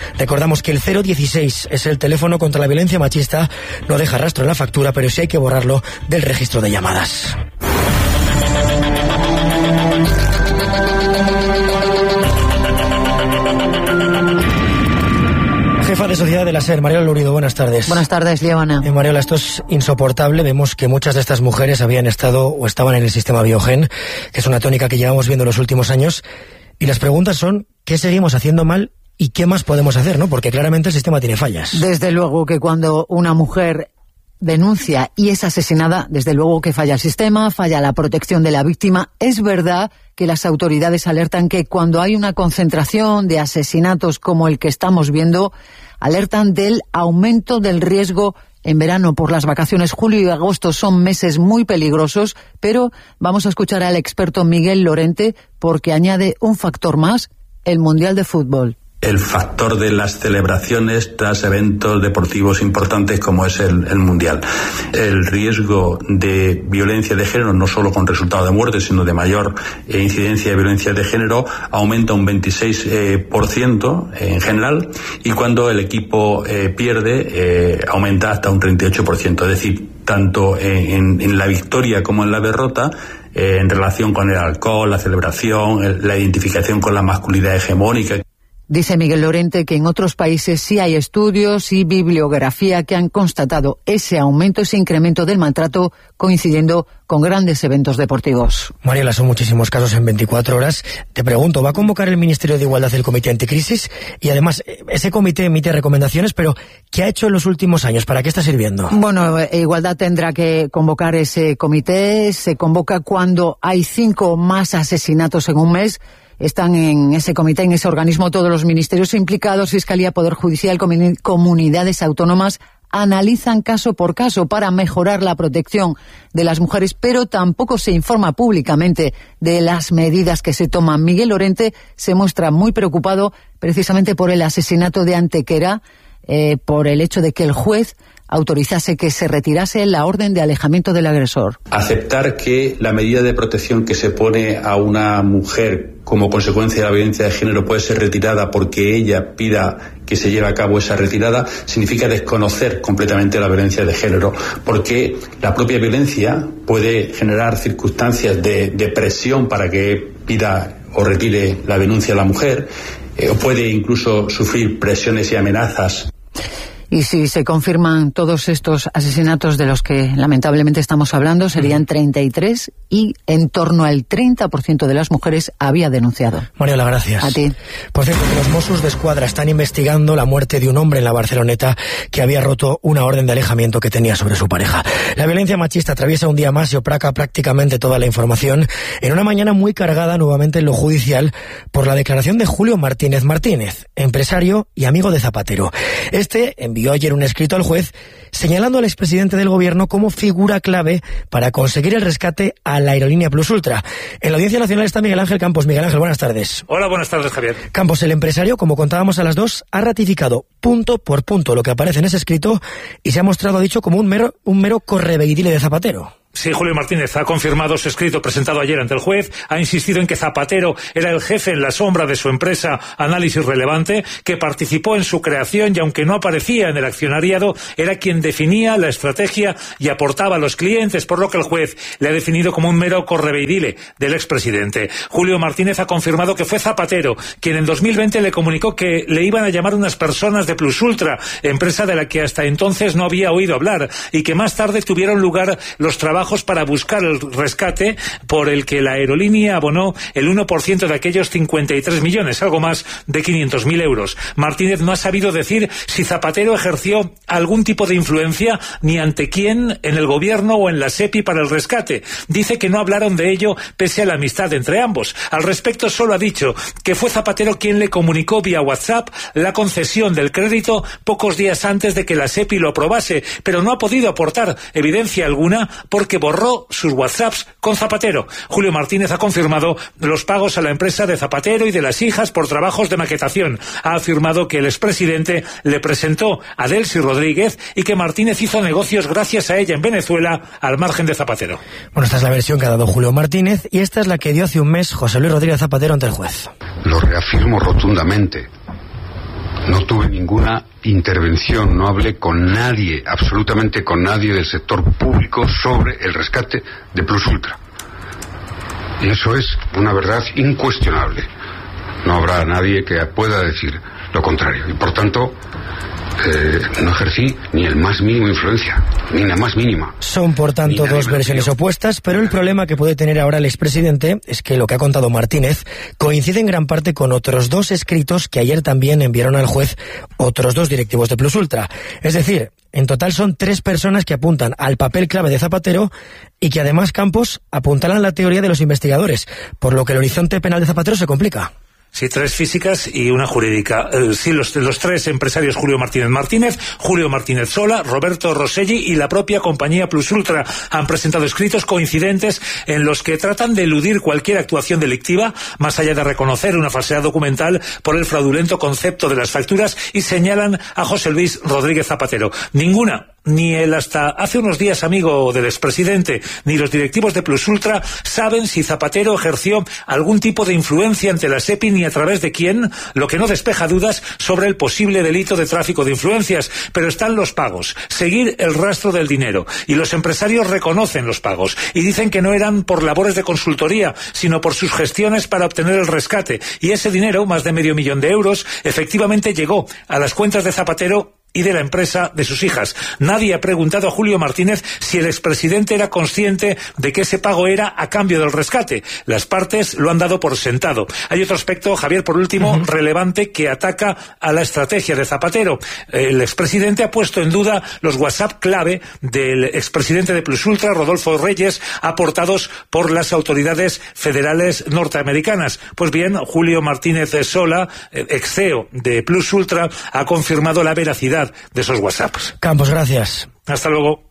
Recordamos que el cero dieciséis es el teléfono contra la violencia machista. No deja rastro en la factura, pero sí hay que borrarlo del registro de llamadas. Jefa de Sociedad de la SER, Mariola Lurido, buenas tardes. Buenas tardes, Liebana. Eh, Mariola, esto es insoportable. Vemos que muchas de estas mujeres habían estado o estaban en el sistema Biogen, que es una tónica que llevamos viendo en los últimos años. Y las preguntas son, ¿qué seguimos haciendo mal y qué más podemos hacer, no? Porque claramente el sistema tiene fallas. Desde luego que cuando una mujer denuncia y es asesinada, desde luego que falla el sistema, falla la protección de la víctima. Es verdad que las autoridades alertan que cuando hay una concentración de asesinatos como el que estamos viendo, alertan del aumento del riesgo en verano por las vacaciones. Julio y agosto son meses muy peligrosos, pero vamos a escuchar al experto Miguel Lorente porque añade un factor más, el Mundial de Fútbol. El factor de las celebraciones tras eventos deportivos importantes como es el, el Mundial. El riesgo de violencia de género, no solo con resultado de muerte, sino de mayor eh, incidencia de violencia de género, aumenta un veintiséis por ciento eh, en general, y cuando el equipo eh, pierde, eh, aumenta hasta un treinta y ocho por ciento. Es decir, tanto en, en la victoria como en la derrota, eh, en relación con el alcohol, la celebración, el, la identificación con la masculinidad hegemónica. Dice Miguel Lorente que en otros países sí hay estudios y bibliografía que han constatado ese aumento, ese incremento del maltrato coincidiendo con grandes eventos deportivos. Mariela, son muchísimos casos en veinticuatro horas. Te pregunto, ¿va a convocar el Ministerio de Igualdad el Comité Anticrisis? Y además, ese comité emite recomendaciones, pero ¿qué ha hecho en los últimos años? ¿Para qué está sirviendo? Bueno, Igualdad tendrá que convocar ese comité. Se convoca cuando hay cinco o más asesinatos en un mes. Están en ese comité, en ese organismo, todos los ministerios implicados, Fiscalía, Poder Judicial, comunidades autónomas, analizan caso por caso para mejorar la protección de las mujeres, pero tampoco se informa públicamente de las medidas que se toman. Miguel Lorente se muestra muy preocupado precisamente por el asesinato de Antequera, eh, por el hecho de que el juez autorizase que se retirase la orden de alejamiento del agresor. Aceptar que la medida de protección que se pone a una mujer como consecuencia de la violencia de género puede ser retirada porque ella pida que se lleve a cabo esa retirada significa desconocer completamente la violencia de género, porque la propia violencia puede generar circunstancias de, de presión para que pida o retire la denuncia a la mujer, eh, o puede incluso sufrir presiones y amenazas. Y si se confirman todos estos asesinatos de los que lamentablemente estamos hablando, serían treinta y tres y en torno al treinta por ciento de las mujeres había denunciado. Mariola, gracias. A ti. Por cierto, que los Mossos de Escuadra están investigando la muerte de un hombre en la Barceloneta que había roto una orden de alejamiento que tenía sobre su pareja. La violencia machista atraviesa un día más y opaca prácticamente toda la información en una mañana muy cargada nuevamente en lo judicial por la declaración de Julio Martínez Martínez, empresario y amigo de Zapatero. Este envió ayer un escrito al juez señalando al expresidente del gobierno como figura clave para conseguir el rescate a la aerolínea Plus Ultra. En la Audiencia Nacional está Miguel Ángel Campos. Miguel Ángel, buenas tardes. Hola, buenas tardes, Javier. Campos, el empresario, como contábamos a las dos, ha ratificado punto por punto lo que aparece en ese escrito y se ha mostrado, dicho, como un mero, un mero correveidile de Zapatero. Sí, Julio Martínez ha confirmado su escrito presentado ayer ante el juez, ha insistido en que Zapatero era el jefe en la sombra de su empresa Análisis Relevante, que participó en su creación y aunque no aparecía en el accionariado, era quien definía la estrategia y aportaba a los clientes, por lo que el juez le ha definido como un mero correveidile del expresidente. Julio Martínez ha confirmado que fue Zapatero quien en dos mil veinte le comunicó que le iban a llamar unas personas de Plus Ultra, empresa de la que hasta entonces no había oído hablar, y que más tarde tuvieron lugar los trabajos para buscar el rescate por el que la aerolínea abonó el uno por ciento de aquellos cincuenta y tres millones, algo más de quinientos mil euros. Martínez no ha sabido decir si Zapatero ejerció algún tipo de influencia ni ante quién en el gobierno o en la SEPI para el rescate. Dice que no hablaron de ello pese a la amistad entre ambos. Al respecto solo ha dicho que fue Zapatero quien le comunicó vía WhatsApp la concesión del crédito pocos días antes de que la SEPI lo aprobase, pero no ha podido aportar evidencia alguna porque que borró sus WhatsApps con Zapatero. Julio Martínez ha confirmado los pagos a la empresa de Zapatero y de las hijas por trabajos de maquetación. Ha afirmado que el expresidente le presentó a Delcy Rodríguez y que Martínez hizo negocios gracias a ella en Venezuela al margen de Zapatero. Bueno, esta es la versión que ha dado Julio Martínez y esta es la que dio hace un mes José Luis Rodríguez Zapatero ante el juez. Lo reafirmo rotundamente. No tuve ninguna intervención, no hablé con nadie, absolutamente con nadie del sector público sobre el rescate de Plus Ultra. Y eso es una verdad incuestionable. No habrá nadie que pueda decir lo contrario. Y por tanto, eh, no ejercí ni el más mínimo influencia, ni la más mínima. Son, por tanto, dos versiones opuestas, pero el problema que puede tener ahora el expresidente es que lo que ha contado Martínez coincide en gran parte con otros dos escritos que ayer también enviaron al juez otros dos directivos de Plus Ultra. Es decir, en total son tres personas que apuntan al papel clave de Zapatero y que además, Campos, apuntalan la teoría de los investigadores, por lo que el horizonte penal de Zapatero se complica. Sí, tres físicas y una jurídica. Eh, sí, los, los tres empresarios, Julio Martínez Martínez, Julio Martínez Sola, Roberto Rosselli y la propia compañía Plus Ultra han presentado escritos coincidentes en los que tratan de eludir cualquier actuación delictiva, más allá de reconocer una falsedad documental por el fraudulento concepto de las facturas, y señalan a José Luis Rodríguez Zapatero. Ninguna, ni el hasta hace unos días amigo del expresidente, ni los directivos de Plus Ultra saben si Zapatero ejerció algún tipo de influencia ante la SEPI ni a través de quién, lo que no despeja dudas sobre el posible delito de tráfico de influencias. Pero están los pagos, seguir el rastro del dinero, y los empresarios reconocen los pagos y dicen que no eran por labores de consultoría, sino por sus gestiones para obtener el rescate, y ese dinero, más de medio millón de euros, efectivamente llegó a las cuentas de Zapatero y de la empresa de sus hijas. Nadie ha preguntado a Julio Martínez si el expresidente era consciente de que ese pago era a cambio del rescate. Las partes lo han dado por sentado. Hay otro aspecto, Javier, por último, uh-huh. relevante, que ataca a la estrategia de Zapatero. El expresidente ha puesto en duda los WhatsApp clave del expresidente de Plus Ultra, Rodolfo Reyes, aportados por las autoridades federales norteamericanas. Pues bien, Julio Martínez Sola, ex C E O de Plus Ultra, ha confirmado la veracidad de esos WhatsApps. Campos, gracias. Hasta luego.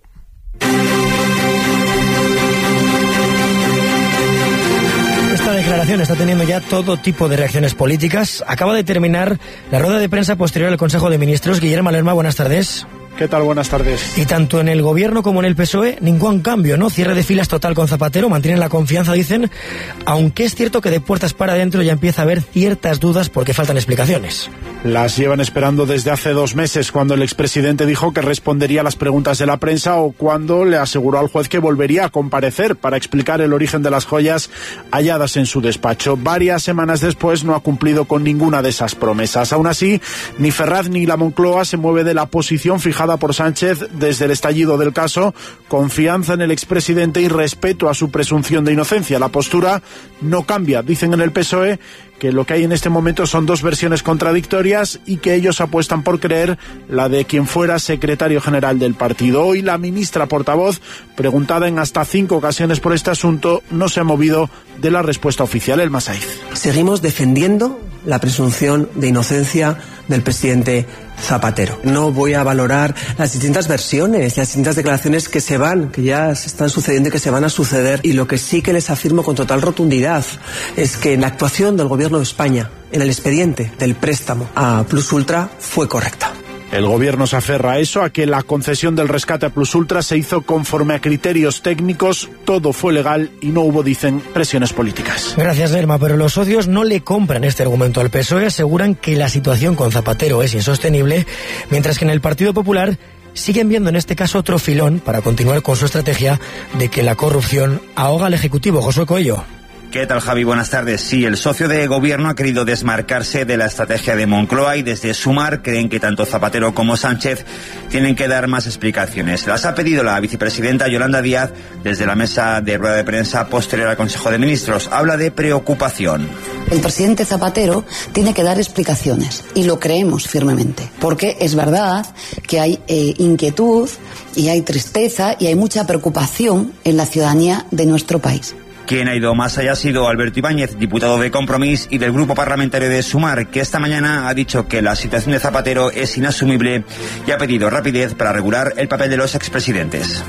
Esta declaración está teniendo ya todo tipo de reacciones políticas. Acaba de terminar la rueda de prensa posterior al Consejo de Ministros. Guillermo Lerma, buenas tardes. ¿Qué tal? Buenas tardes. Y tanto en el gobierno como en el P S O E, ningún cambio, ¿no? Cierre de filas total con Zapatero, mantienen la confianza, dicen, aunque es cierto que de puertas para adentro ya empieza a haber ciertas dudas porque faltan explicaciones. Las llevan esperando desde hace dos meses, cuando el expresidente dijo que respondería a las preguntas de la prensa, o cuando le aseguró al juez que volvería a comparecer para explicar el origen de las joyas halladas en su despacho. Varias semanas después no ha cumplido con ninguna de esas promesas. Aún así, ni Ferraz ni la Moncloa se mueve de la posición fijada por Sánchez desde el estallido del caso: confianza en el expresidente y respeto a su presunción de inocencia. La postura no cambia. Dicen en el P S O E que lo que hay en este momento son dos versiones contradictorias y que ellos apuestan por creer la de quien fuera secretario general del partido. Hoy la ministra portavoz, preguntada en hasta cinco ocasiones por este asunto, no se ha movido de la respuesta oficial. El Masaiz. Seguimos defendiendo la presunción de inocencia del presidente Zapatero. No voy a valorar las distintas versiones, las distintas declaraciones que se van, que ya se están sucediendo y que se van a suceder, y lo que sí que les afirmo con total rotundidad es que la actuación del Gobierno de España en el expediente del préstamo a Plus Ultra fue correcta. El gobierno se aferra a eso, a que la concesión del rescate a Plus Ultra se hizo conforme a criterios técnicos, todo fue legal y no hubo, dicen, presiones políticas. Gracias, Lerma, pero los socios no le compran este argumento al P S O E, aseguran que la situación con Zapatero es insostenible, mientras que en el Partido Popular siguen viendo en este caso otro filón para continuar con su estrategia de que la corrupción ahoga al Ejecutivo. Josué Coello. ¿Qué tal, Javi? Buenas tardes. Sí, el socio de gobierno ha querido desmarcarse de la estrategia de Moncloa y desde Sumar creen que tanto Zapatero como Sánchez tienen que dar más explicaciones. Las ha pedido la vicepresidenta Yolanda Díaz desde la mesa de rueda de prensa posterior al Consejo de Ministros. Habla de preocupación. El presidente Zapatero tiene que dar explicaciones y lo creemos firmemente, porque es verdad que hay eh, inquietud y hay tristeza y hay mucha preocupación en la ciudadanía de nuestro país. Quien ha ido más allá ha sido Alberto Ibáñez, diputado de Compromís y del grupo parlamentario de Sumar, que esta mañana ha dicho que la situación de Zapatero es inasumible y ha pedido rapidez para regular el papel de los expresidentes.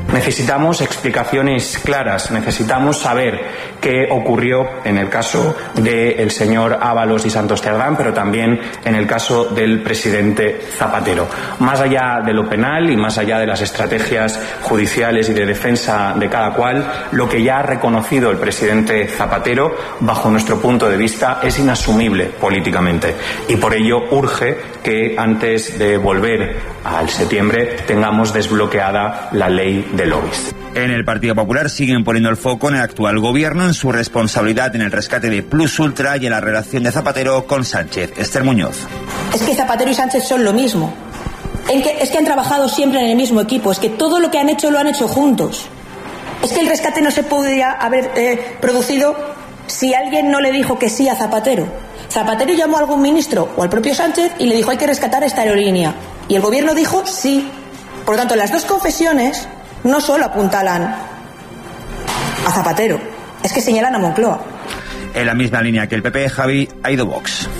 Necesitamos explicaciones claras, necesitamos saber qué ocurrió en el caso del señor Ábalos y Santos Cerdán, pero también en el caso del presidente Zapatero. Más allá de lo penal y más allá de las estrategias judiciales y de defensa de cada cual, lo que ya ha reconocido el presidente Zapatero, bajo nuestro punto de vista, es inasumible políticamente. Y por ello urge que antes de volver al septiembre tengamos desbloqueada la ley de lobbies. En el Partido Popular siguen poniendo el foco en el actual gobierno, en su responsabilidad en el rescate de Plus Ultra y en la relación de Zapatero con Sánchez. Esther Muñoz. Es que Zapatero y Sánchez son lo mismo. En que, es que han trabajado siempre en el mismo equipo. Es que todo lo que han hecho lo han hecho juntos. Es que el rescate no se podía haber eh, producido si alguien no le dijo que sí a Zapatero. Zapatero llamó a algún ministro o al propio Sánchez y le dijo: hay que rescatar esta aerolínea. Y el gobierno dijo sí. Por lo tanto, las dos confesiones no solo apuntalan a Zapatero, es que señalan a Moncloa. En la misma línea que el P P, Javi, ha ido Vox.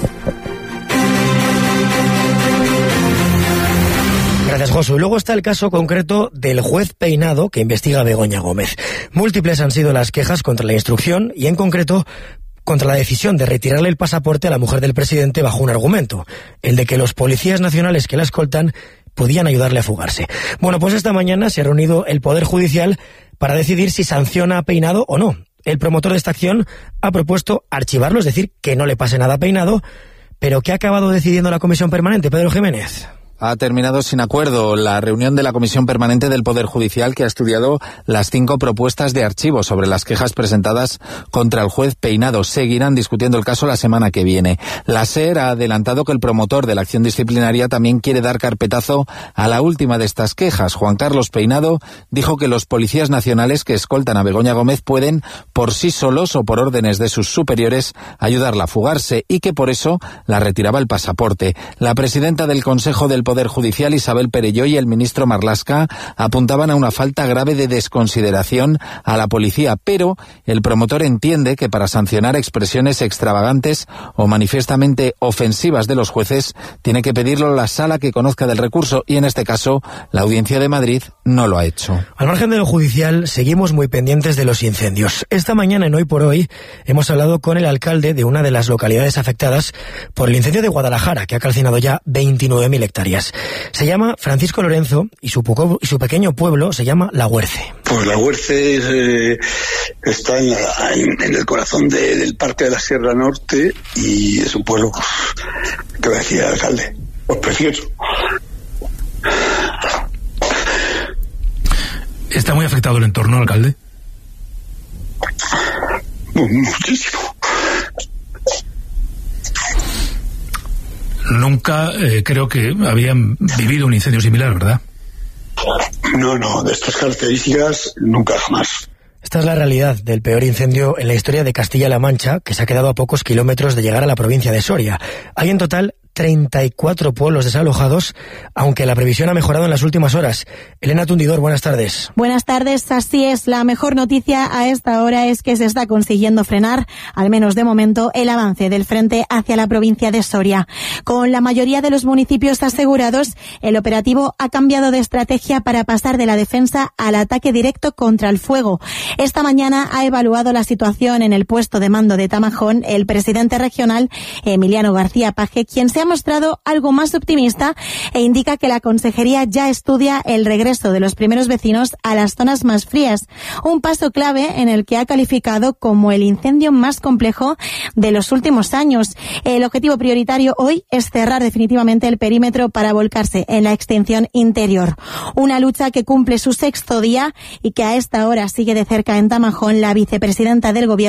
Gracias, Josu. Y luego está el caso concreto del juez Peinado que investiga a Begoña Gómez. Múltiples han sido las quejas contra la instrucción y, en concreto, contra la decisión de retirarle el pasaporte a la mujer del presidente bajo un argumento, el de que los policías nacionales que la escoltan podían ayudarle a fugarse. Bueno, pues esta mañana se ha reunido el Poder Judicial para decidir si sanciona a Peinado o no. El promotor de esta acción ha propuesto archivarlo, es decir, que no le pase nada a Peinado, pero ¿qué ha acabado decidiendo la Comisión Permanente, Pedro Jiménez? Ha terminado sin acuerdo la reunión de la Comisión Permanente del Poder Judicial, que ha estudiado las cinco propuestas de archivo sobre las quejas presentadas contra el juez Peinado. Seguirán discutiendo el caso la semana que viene. La SER ha adelantado que el promotor de la acción disciplinaria también quiere dar carpetazo a la última de estas quejas. Juan Carlos Peinado dijo que los policías nacionales que escoltan a Begoña Gómez pueden, por sí solos o por órdenes de sus superiores, ayudarla a fugarse y que por eso la retiraba el pasaporte. La presidenta del Consejo del Poder Judicial, Isabel Perelló, y el ministro Marlaska apuntaban a una falta grave de desconsideración a la policía, pero el promotor entiende que para sancionar expresiones extravagantes o manifiestamente ofensivas de los jueces tiene que pedirlo la sala que conozca del recurso y en este caso la Audiencia de Madrid no lo ha hecho. Al margen de lo judicial, seguimos muy pendientes de los incendios. Esta mañana en Hoy por Hoy hemos hablado con el alcalde de una de las localidades afectadas por el incendio de Guadalajara, que ha calcinado ya veintinueve mil hectáreas. Se llama Francisco Lorenzo y su, poco, y su pequeño pueblo se llama La Huerce. Pues La Huerce eh, está en, la, en, en el corazón de, del Parque de la Sierra Norte y es un pueblo, ¿qué decía el alcalde? Pues precioso. ¿Está muy afectado el entorno, alcalde? Muchísimo. Nunca eh, creo que habían vivido un incendio similar, ¿verdad? No, no, de estas características nunca jamás. Esta es la realidad del peor incendio en la historia de Castilla-La Mancha, que se ha quedado a pocos kilómetros de llegar a la provincia de Soria. Hay en total treinta y cuatro pueblos desalojados, aunque la previsión ha mejorado en las últimas horas. Elena Tundidor, buenas tardes. Buenas tardes, así es. La mejor noticia a esta hora es que se está consiguiendo frenar, al menos de momento, el avance del frente hacia la provincia de Soria. Con la mayoría de los municipios asegurados, el operativo ha cambiado de estrategia para pasar de la defensa al ataque directo contra el fuego. Esta mañana ha evaluado la situación en el puesto de mando de Tamajón el presidente regional, Emiliano García Paje, quien se ha mostrado algo más optimista e indica que la consejería ya estudia el regreso de los primeros vecinos a las zonas más frías, un paso clave en el que ha calificado como el incendio más complejo de los últimos años. El objetivo prioritario hoy es cerrar definitivamente el perímetro para volcarse en la extinción interior, una lucha que cumple su sexto día y que a esta hora sigue de cerca en Tamajón la vicepresidenta del Gobierno,